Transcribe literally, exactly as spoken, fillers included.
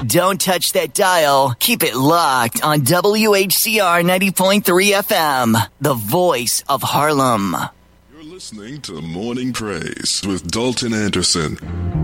Don't touch that dial. Keep it locked on W H C R ninety point three F M, the voice of Harlem. You're listening to Morning Praise with Dalton Anderson.